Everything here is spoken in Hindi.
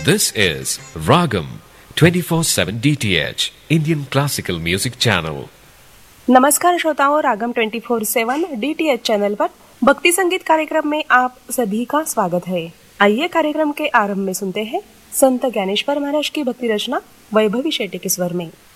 This is Ragam 24/7 DTH Indian Classical Music Channel. नमस्कार श्रोताओं, रागम 24/7 DTH चैनल पर भक्ति संगीत कार्यक्रम में आप सभी का स्वागत है। आइए कार्यक्रम के आरंभ में सुनते हैं संत ज्ञानेश्वर महाराज की भक्ति रचना वैभवी शेट्टी के स्वर में।